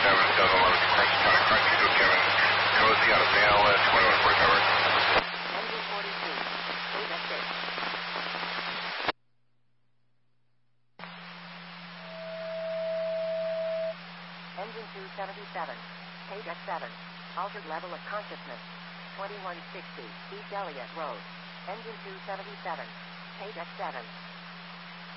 Delta 11, Carson County, Carson 2, Kevin Cozy out of Dale, 2145. Engine 42, state at 6. Engine 277, state at 7. Altered level of consciousness. 2160, East Elliott Road. Engine 277, state at 7.